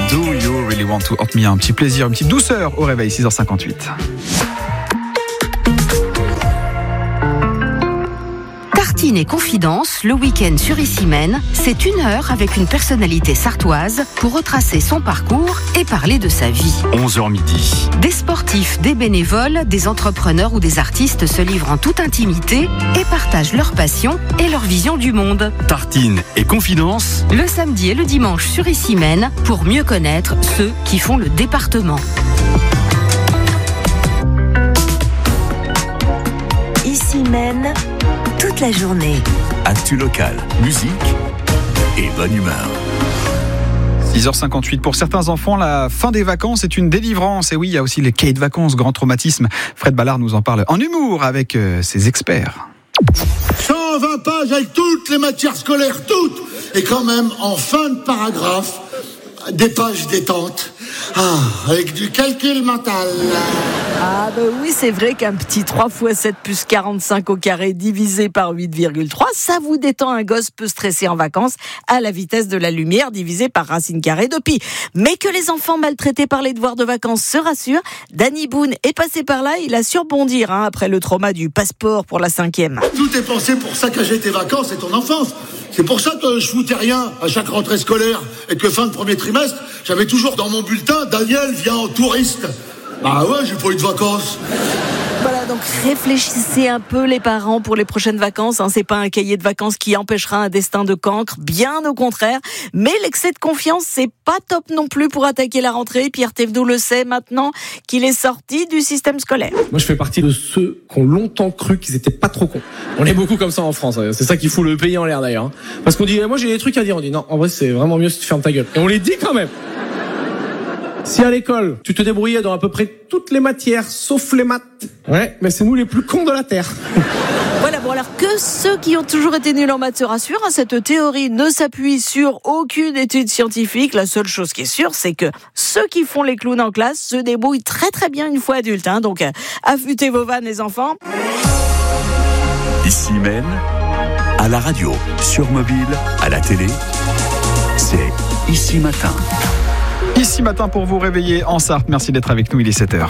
Do You Really Want to Hurt Me? Un petit plaisir, une petite douceur au réveil, 6h58. Tartine et Confidence, le week-end sur Issy-Mène, c'est 1 heure avec une personnalité sartoise pour retracer son parcours et parler de sa vie. 11h midi. Des sportifs, des bénévoles, des entrepreneurs ou des artistes se livrent en toute intimité et partagent leur passion et leur vision du monde. Tartine et Confidence. Le samedi et le dimanche sur Issy-Mène pour mieux connaître ceux qui font le département. Issy-Mène, toute la journée. Actu locale, musique et bonne humeur. 6h58 pour certains enfants, la fin des vacances est une délivrance. Et oui, il y a aussi les cahiers de vacances, grand traumatisme. Fred Ballard nous en parle en humour avec ses experts. 120 pages avec toutes les matières scolaires, toutes. Et quand même, en fin de paragraphe, des pages détente. Avec du calcul mental. Ah bah oui, c'est vrai qu'un petit 3 × 7 plus 45 au carré divisé par 8,3, ça vous détend. Un gosse peu stressé en vacances à la vitesse de la lumière divisé par racine carrée de pi. Mais que les enfants maltraités par les devoirs de vacances se rassurent, Danny Boone est passé par là, il a su rebondir après le trauma du passeport pour la 5e. Tout est pensé pour saccager tes vacances et ton enfance. C'est pour ça que je foutais rien à chaque rentrée scolaire et que fin de premier trimestre, j'avais toujours dans mon bulletin « Daniel vient en touriste ». Bah ouais, j'ai pas eu de vacances. Voilà, donc réfléchissez un peu les parents pour les prochaines vacances. C'est pas un cahier de vacances qui empêchera un destin de cancre, bien au contraire. Mais l'excès de confiance, c'est pas top non plus pour attaquer la rentrée. Pierre Thévenoud le sait maintenant qu'il est sorti du système scolaire. Moi, je fais partie de ceux qui ont longtemps cru qu'ils étaient pas trop cons. On est beaucoup comme ça en France. C'est ça qui fout le pays en l'air d'ailleurs. Parce qu'on dit, moi j'ai des trucs à dire. On dit, non, en vrai, c'est vraiment mieux si tu fermes ta gueule. Et on les dit quand même. Si à l'école, tu te débrouillais dans à peu près toutes les matières, sauf les maths, ouais, mais c'est nous les plus cons de la Terre. Voilà, bon alors que ceux qui ont toujours été nuls en maths se rassurent, cette théorie ne s'appuie sur aucune étude scientifique. La seule chose qui est sûre, c'est que ceux qui font les clowns en classe se débrouillent très très bien une fois adultes. Donc affûtez vos vannes les enfants. Issy-Mène, à la radio, sur mobile, à la télé, c'est Ici Matin. Ici Matin pour vous réveiller en Sarthe. Merci d'être avec nous, il est 7h.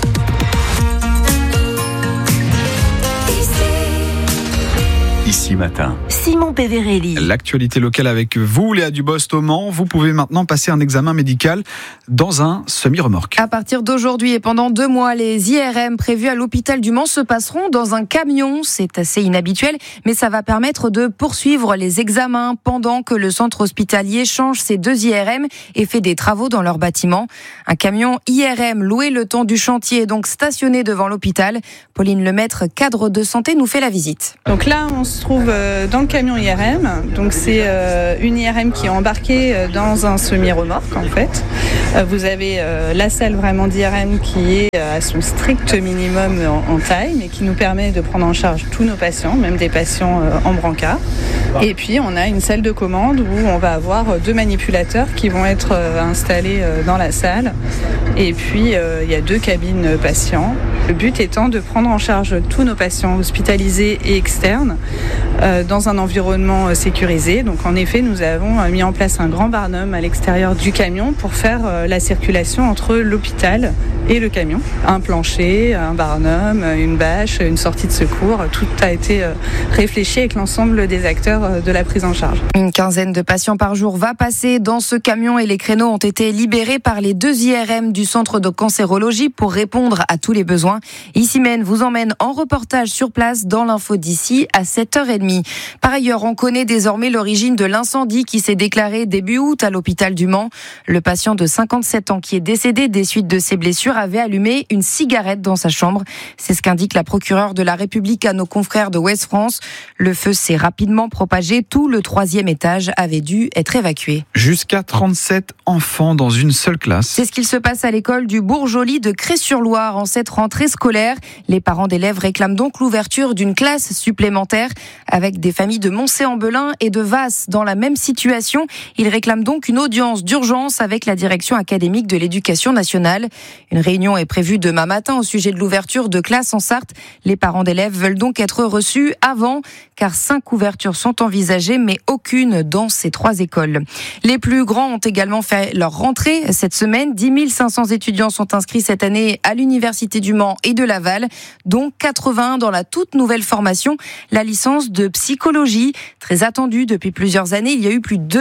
Ici Matin. Simon Péverelli. L'actualité locale avec vous, Léa Dubost au Mans. Vous pouvez maintenant passer un examen médical dans un semi-remorque. À partir d'aujourd'hui et pendant 2 mois, les IRM prévus à l'hôpital du Mans se passeront dans un camion. C'est assez inhabituel, mais ça va permettre de poursuivre les examens pendant que le centre hospitalier change ses 2 IRM et fait des travaux dans leur bâtiment. Un camion IRM loué le temps du chantier, donc stationné devant l'hôpital. Pauline Lemaître, cadre de santé, nous fait la visite. Donc là, on se trouve dans le camion IRM. Donc c'est une IRM qui est embarquée dans un semi-remorque en fait. Vous avez la salle vraiment d'IRM qui est à son strict minimum en taille, mais qui nous permet de prendre en charge tous nos patients, même des patients en brancard. Et puis on a une salle de commande où on va avoir 2 manipulateurs qui vont être installés dans la salle. Et puis il y a 2 cabines patients. Le but étant de prendre en charge tous nos patients hospitalisés et externes dans un environnement sécurisé. Donc en effet, nous avons mis en place un grand barnum à l'extérieur du camion pour faire la circulation entre l'hôpital et le camion. Un plancher, un barnum, une bâche, une sortie de secours, tout a été réfléchi avec l'ensemble des acteurs de la prise en charge. Une quinzaine de patients par jour va passer dans ce camion et les créneaux ont été libérés par les 2 IRM du centre de cancérologie pour répondre à tous les besoins. Issy-Mène vous emmène en reportage sur place dans l'info d'ici à 7h30. Par ailleurs, on connaît désormais l'origine de l'incendie qui s'est déclaré début août à l'hôpital du Mans. Le patient de 57 ans qui est décédé des suites de ses blessures avait allumé une cigarette dans sa chambre. C'est ce qu'indique la procureure de la République à nos confrères de Ouest France. Le feu s'est rapidement propagé. Tout le 3e étage avait dû être évacué. Jusqu'à 37 enfants dans une seule classe. C'est ce qu'il se passe à l'école du Bourg-Joli de Cré-sur-Loire en cette rentrée. rentrée scolaire. Les parents d'élèves réclament donc l'ouverture d'une classe supplémentaire avec des familles de Moncé-en-Belin et de Vasse dans la même situation. Ils réclament donc une audience d'urgence avec la direction académique de l'éducation nationale. Une réunion est prévue demain matin au sujet de l'ouverture de classes en Sarthe. Les parents d'élèves veulent donc être reçus avant, car 5 ouvertures sont envisagées, mais aucune dans ces 3 écoles. Les plus grands ont également fait leur rentrée cette semaine. 10 500 étudiants sont inscrits cette année à l'Université du Mans et de Laval, dont 80 dans la toute nouvelle formation, la licence de psychologie. Très attendue depuis plusieurs années, il y a eu plus de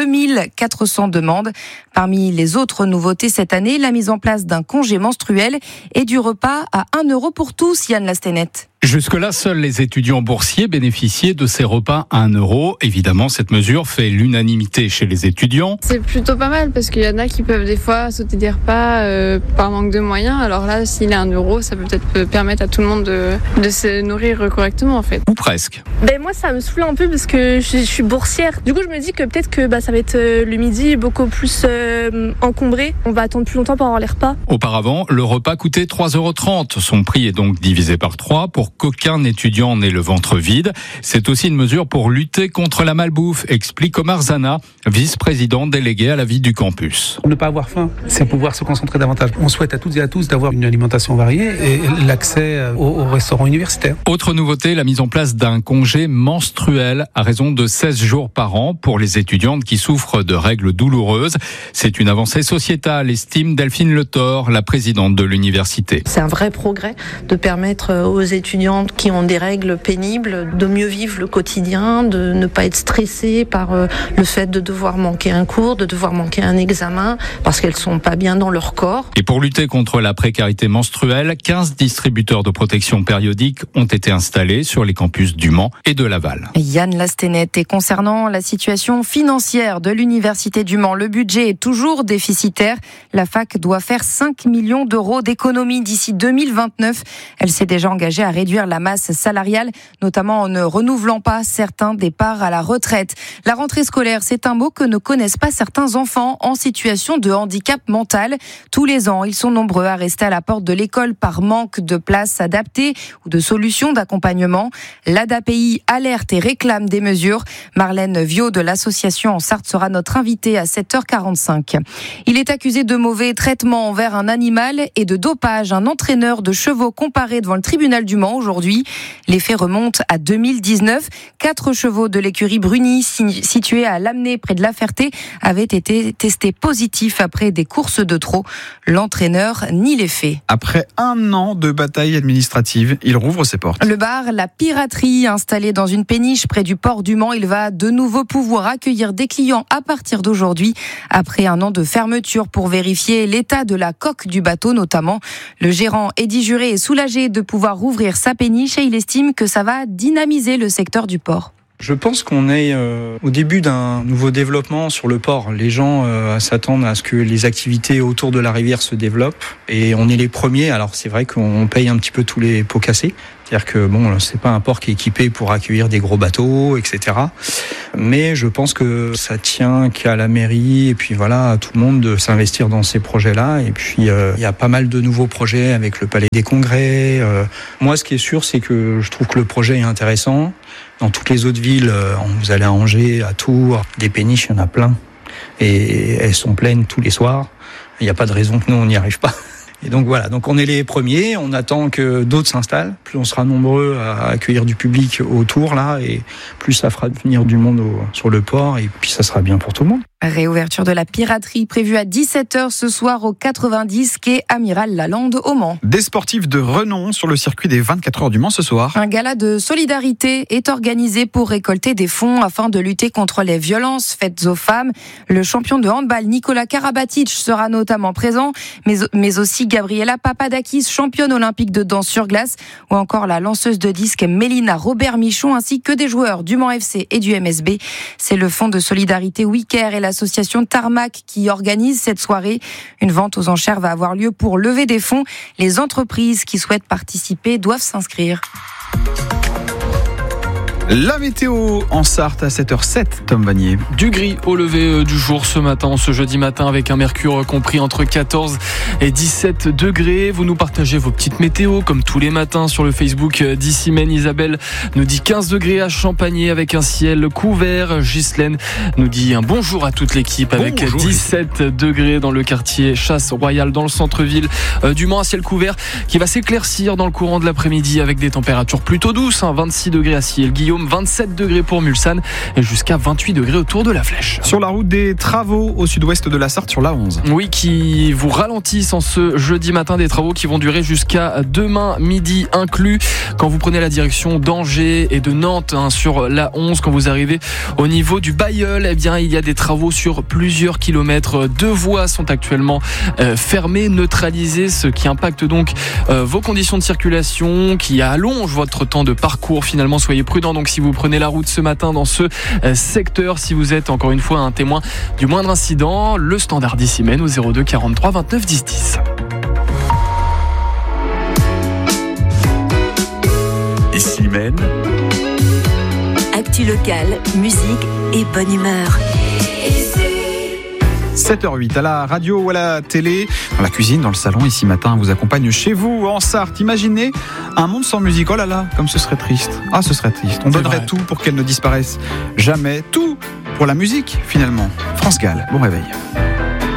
2400 demandes. Parmi les autres nouveautés cette année, la mise en place d'un congé menstruel et du repas à 1 € pour tous, Yann Lastenet. Jusque-là, seuls les étudiants boursiers bénéficiaient de ces repas à 1 €. Évidemment, cette mesure fait l'unanimité chez les étudiants. C'est plutôt pas mal parce qu'il y en a qui peuvent des fois sauter des repas par manque de moyens. Alors là, s'il est à 1 € ça peut peut-être permettre à tout le monde de se nourrir correctement en fait. Ou presque. Moi, ça me saoule un peu parce que je suis boursière. Du coup, je me dis que peut-être que ça va être le midi beaucoup plus encombré. On va attendre plus longtemps pour avoir les repas. Auparavant, le repas coûtait 3,30 €. Son prix est donc divisé par 3 pour qu'aucun étudiant n'ait le ventre vide. C'est aussi une mesure pour lutter contre la malbouffe, explique Omar Zana, vice-président délégué à la vie du campus. Ne pas avoir faim, c'est pouvoir se concentrer davantage. On souhaite à toutes et à tous d'avoir une alimentation variée et l'accès au restaurant universitaire. Autre nouveauté, la mise en place d'un congé menstruel à raison de 16 jours par an pour les étudiantes qui souffrent de règles douloureuses. C'est une avancée sociétale, estime Delphine Le Thor, la présidente de l'université. C'est un vrai progrès de permettre aux étudiantes qui ont des règles pénibles de mieux vivre le quotidien, de ne pas être stressées par le fait de devoir manquer un cours, de devoir manquer un examen, parce qu'elles sont pas bien dans leur corps. Et pour lutter contre la précarité menstruelle, 15 distributeurs de protection périodique ont été installés sur les campus du Mans et de Laval. Yann Lastenet. Et concernant la situation financière de l'Université du Mans, le budget est toujours déficitaire. La fac doit faire 5 millions € d'économies d'ici 2029. Elle s'est déjà engagée à réduire la masse salariale, notamment en ne renouvelant pas certains départs à la retraite. La rentrée scolaire, c'est un mot que ne connaissent pas certains enfants en situation de handicap mental. Tous les ans, ils sont nombreux à rester à la porte de l'école par manque de places adaptées ou de solutions d'accompagnement. L'ADAPI alerte et réclame des mesures. Marlène Viau de l'association en Sarthe sera notre invitée à 7h45. Il est accusé de mauvais traitement envers un animal et de dopage. Un entraîneur de chevaux comparé devant le tribunal du Mans aujourd'hui. Les faits remontent à 2019. 4 chevaux de l'écurie Bruni, située à Lamennais près de La Ferté, avaient été testés positifs après des courses de trot. L'entraîneur nie les faits. Après 1 an de bataille administrative, il rouvre ses portes. Le bar La Piraterie, installé dans une péniche près du port du Mans, il va de nouveau pouvoir accueillir des clients à partir d'aujourd'hui. Après 1 an de fermeture pour vérifier l'état de la coque du bateau notamment. Le gérant Eddy Juré est soulagé de pouvoir rouvrir sa péniche et il estime que ça va dynamiser le secteur du port. Je pense qu'on est au début d'un nouveau développement sur le port. Les gens s'attendent à ce que les activités autour de la rivière se développent et on est les premiers. Alors c'est vrai qu'on paye un petit peu tous les pots cassés. C'est-à-dire que c'est pas un port qui est équipé pour accueillir des gros bateaux, etc. Mais je pense que ça tient qu'à la mairie et puis à tout le monde de s'investir dans ces projets-là. Et puis il y a pas mal de nouveaux projets avec le Palais des Congrès. Moi, ce qui est sûr, c'est que je trouve que le projet est intéressant. Dans toutes les autres villes, vous allez à Angers, à Tours, des péniches, il y en a plein. Et elles sont pleines tous les soirs. Il n'y a pas de raison que nous, on n'y arrive pas. Et donc donc on est les premiers, on attend que d'autres s'installent, plus on sera nombreux à accueillir du public autour là, et plus ça fera venir du monde sur le port, et puis ça sera bien pour tout le monde. Réouverture de la piraterie prévue à 17h ce soir au 90 quai Amiral Lalande au Mans. Des sportifs de renom sur le circuit des 24 heures du Mans ce soir. Un gala de solidarité est organisé pour récolter des fonds afin de lutter contre les violences faites aux femmes. Le champion de handball Nicolas Karabatic sera notamment présent, mais aussi Gabriela Papadakis, championne olympique de danse sur glace, ou encore la lanceuse de disque Mélina Robert-Michon, ainsi que des joueurs du Mans FC et du MSB. C'est le fonds de solidarité WeCare et l'association Tarmac qui organise cette soirée. Une vente aux enchères va avoir lieu pour lever des fonds. Les entreprises qui souhaitent participer doivent s'inscrire. La météo en Sarthe à 7h07, Tom Vanier. Du gris au lever du jour ce matin, ce jeudi matin, avec un mercure compris entre 14 et 17 degrés. Vous nous partagez vos petites météos comme tous les matins sur le Facebook d'Issimène. Isabelle nous dit 15 degrés à Champagné avec un ciel couvert. Ghislaine nous dit un bonjour à toute l'équipe avec 17 degrés dans le quartier Chasse Royale dans le centre-ville du Mans. Un ciel couvert qui va s'éclaircir dans le courant de l'après-midi avec des températures plutôt douces. 26 degrés à Ciel-Guillaume, 27 degrés pour Mulsanne et jusqu'à 28 degrés autour de la Flèche. Sur la route, des travaux au sud-ouest de la Sarthe sur l'A11. Oui, qui vous ralentissent en ce jeudi matin, des travaux qui vont durer jusqu'à demain midi inclus. Quand vous prenez la direction d'Angers et de Nantes sur l'A11, quand vous arrivez au niveau du Bailleul, eh bien, il y a des travaux sur plusieurs kilomètres. 2 voies sont actuellement fermées, neutralisées, ce qui impacte donc vos conditions de circulation, qui allonge votre temps de parcours. Finalement, soyez prudents donc si vous prenez la route ce matin dans ce secteur, si vous êtes encore une fois un témoin du moindre incident. Le standard d'Issimène au 02 43 29 10 10. Issimène. Actu locale, musique et bonne humeur. 7h08 à la radio ou à la télé, dans la cuisine, dans le salon, ici matin, vous accompagne chez vous en Sarthe. Imaginez un monde sans musique. Oh là là, comme ce serait triste. Ah, ce serait triste. On donnerait tout pour qu'elle ne disparaisse jamais. Tout pour la musique, finalement. France Gall, bon réveil.